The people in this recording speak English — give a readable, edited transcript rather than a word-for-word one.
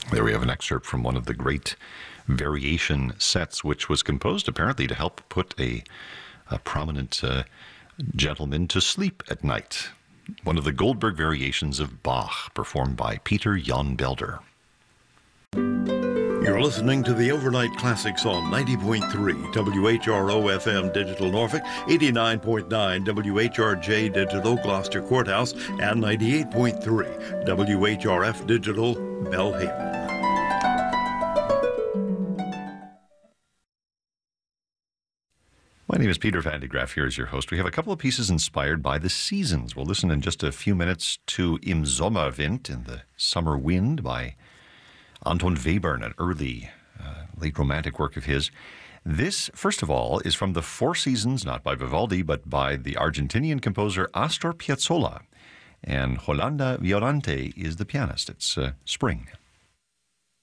There we have an excerpt from one of the great variation sets, which was composed apparently to help put a prominent gentleman to sleep at night. One of the Goldberg variations of Bach, performed by Peter Jan Belder. You're listening to the Overnight Classics on 90.3 WHRO FM Digital Norfolk, 89.9 WHRJ Digital Gloucester Courthouse, and 98.3 WHRF Digital Belhaven. My name is Peter Van de Graaff. Here is your host. We have a couple of pieces inspired by the seasons. We'll listen in just a few minutes to Im Sommerwind, in the Summer Wind, by Anton Webern, an early, late romantic work of his. This, first of all, is from the Four Seasons, not by Vivaldi, but by the Argentinian composer Astor Piazzolla. And Yolanda Violante is the pianist. It's spring.